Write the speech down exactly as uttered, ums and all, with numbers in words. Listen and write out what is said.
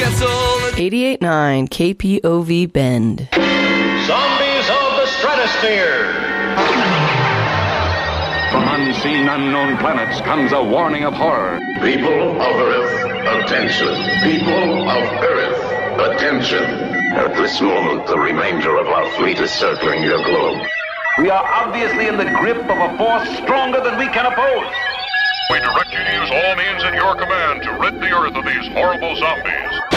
cancel. eighty-eight point nine K P O V Bend. Zombies of the stratosphere. From unseen, unknown planets comes a warning of horror. People of Earth, attention. People of Earth, attention. At this moment, the remainder of our fleet is circling your globe. We are obviously in the grip of a force stronger than we can oppose. We direct you to use all means in your command to rid the Earth of these horrible zombies.